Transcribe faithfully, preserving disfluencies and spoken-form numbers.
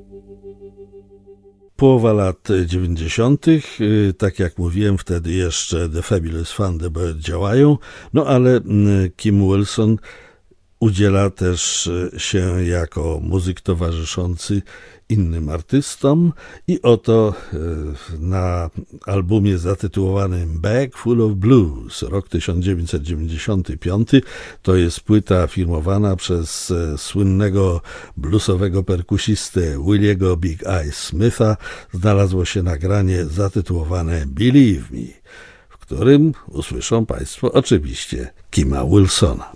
Połowa lat dziewięćdziesiątych, tak jak mówiłem, wtedy jeszcze The Fabulous Thunderbirds działają, no ale Kim Wilson udziela też się jako muzyk towarzyszący innym artystom i oto na albumie zatytułowanym Bag Full of Blues, rok tysiąc dziewięćset dziewięćdziesiąty piąty, to jest płyta firmowana przez słynnego bluesowego perkusistę Williego Big Eye Smitha, znalazło się nagranie zatytułowane Believe Me, w którym usłyszą Państwo oczywiście Kima Wilsona.